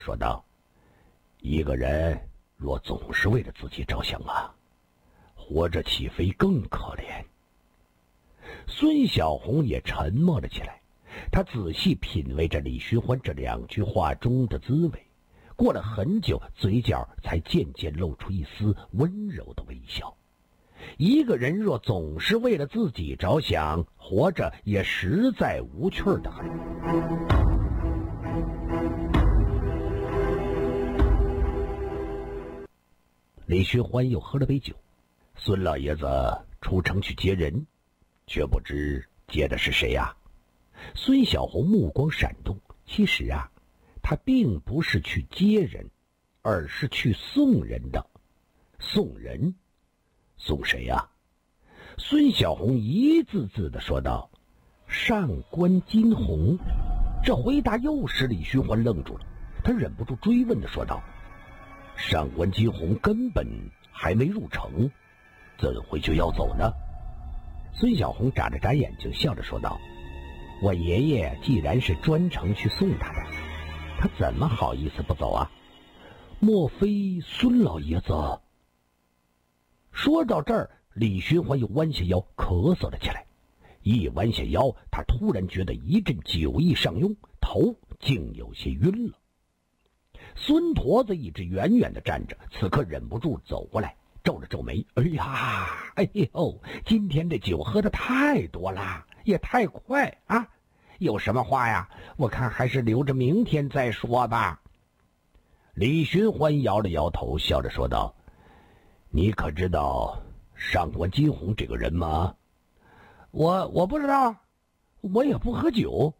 说道：“一个人若总是为了自己着想啊，活着岂非更可怜？”孙小红也沉默了起来，他仔细品味着李寻欢这两句话中的滋味，过了很久，嘴角才渐渐露出一丝温柔的微笑。一个人若总是为了自己着想，活着也实在无趣的很。李寻欢又喝了杯酒，孙老爷子出城去接人，却不知接的是谁呀？孙小红目光闪动，其实啊，他并不是去接人，而是去送人的。送人？送谁呀？孙小红一字字地说道：“上官金鸿。”这回答又使李寻欢愣住了，他忍不住追问地说道：“上官金鸿根本还没入城，怎会就要走呢？”孙小红眨了眨眼睛，笑着说道：“我爷爷既然是专程去送他的，他怎么好意思不走啊？莫非孙老爷子？”说到这儿，李寻欢又弯下腰咳嗽了起来。一弯下腰，他突然觉得一阵酒意上涌，头竟有些晕了。孙驼子一直远远地站着，此刻忍不住走过来，皱了皱眉：“哎呦，今天这酒喝得太多了，也太快啊！有什么话呀？我看还是留着明天再说吧。”李寻欢摇了摇头，笑着说道：“你可知道上官金鸿这个人吗？”“我不知道，我也不喝酒。”“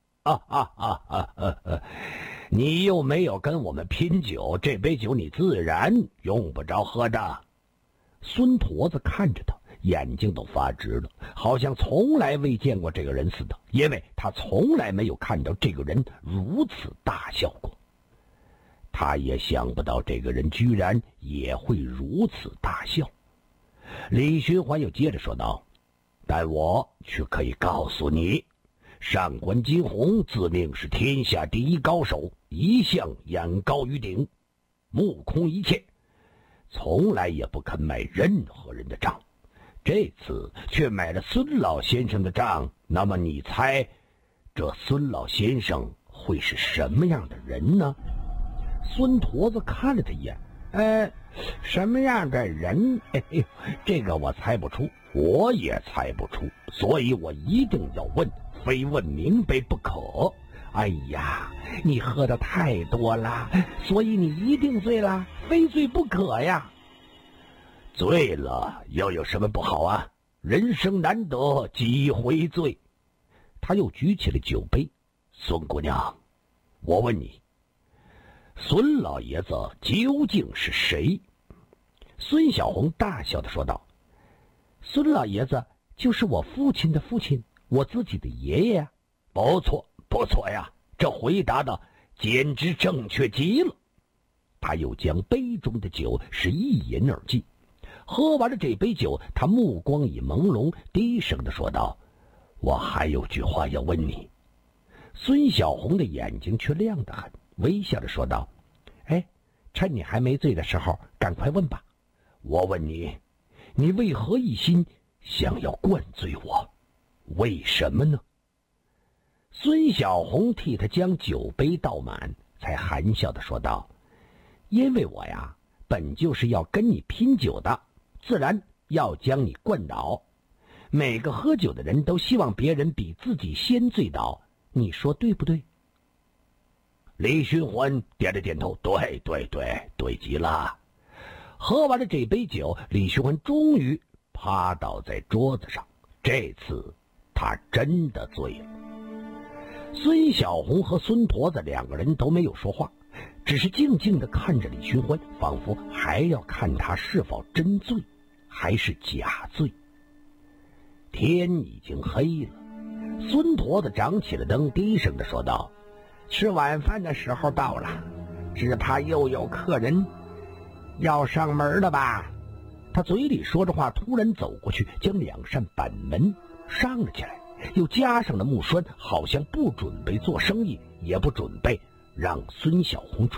你又没有跟我们拼酒，这杯酒你自然用不着喝的。”孙驼子看着他，眼睛都发直了，好像从来未见过这个人似的，因为他从来没有看到这个人如此大笑过。他也想不到这个人居然也会如此大笑。李寻欢又接着说道：“但我却可以告诉你，上官金鸿自命是天下第一高手，一向眼高于顶，目空一切，从来也不肯买任何人的账，这次却买了孙老先生的账。那么你猜，这孙老先生会是什么样的人呢？”孙驼子看了他一眼：“什么样的人？这个我猜不出，我也猜不出，所以我一定要问，非问明白不可。哎呀，你喝的太多了，所以你一定醉了，非醉不可呀。”“醉了又有什么不好啊？人生难得几回醉。”他又举起了酒杯：“孙姑娘，我问你，孙老爷子究竟是谁？”孙小红大笑地说道：“孙老爷子就是我父亲的父亲，我自己的爷爷呀。”“不错，不错呀，这回答的简直正确极了。”他又将杯中的酒是一饮而尽。喝完了这杯酒，他目光已朦胧，低声地说道：“我还有句话要问你。”孙小红的眼睛却亮得很，微笑着说道：“趁你还没醉的时候，赶快问吧。我问你，你为何一心想要灌醉我？为什么呢？”孙小红替他将酒杯倒满，才含笑地说道：“因为我呀，本就是要跟你拼酒的，自然要将你灌倒。每个喝酒的人都希望别人比自己先醉倒，你说对不对？”李寻欢点了点头：“对极了。”喝完了这杯酒，李寻欢终于趴倒在桌子上，这次他真的醉了。孙小红和孙驼子两个人都没有说话，只是静静地看着李寻欢，仿佛还要看他是否真醉还是假醉。天已经黑了，孙驼子掌起了灯，低声地说道：“吃晚饭的时候到了，只怕又有客人要上门了吧？”他嘴里说着话，突然走过去，将两扇板门上了起来，又加上了木栓，好像不准备做生意，也不准备让孙小红出